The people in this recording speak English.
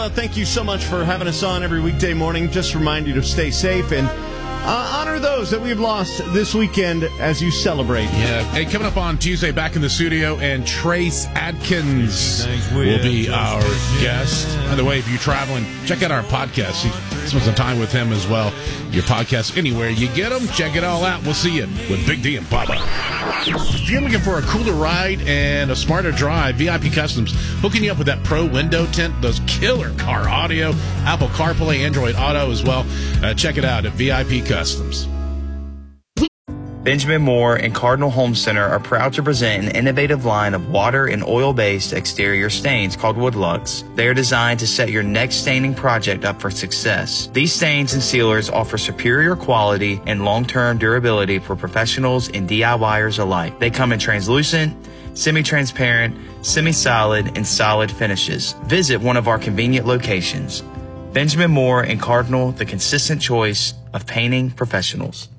Thank you so much for having us on every weekday morning. Just remind you to stay safe and honor those that we've lost this weekend as you celebrate. Yeah. Hey, coming up on Tuesday, back in the studio, and Trace Adkins will be our guest. By the way, if you're traveling, check out our podcast. Spend some time with him as well. Your podcast, anywhere you get them, check it all out. We'll see you with Big D and Bubba. If you're looking for a cooler ride and a smarter drive, VIP Customs hooking you up with that Pro window tint, those killer car audio, Apple CarPlay, Android Auto as well. Check it out at VIP Customs. Benjamin Moore and Cardinal Home Center are proud to present an innovative line of water and oil-based exterior stains called Woodlux. They are designed to set your next staining project up for success. These stains and sealers offer superior quality and long-term durability for professionals and DIYers alike. They come in translucent, semi-transparent, semi-solid, and solid finishes. Visit one of our convenient locations. Benjamin Moore and Cardinal, the consistent choice of painting professionals.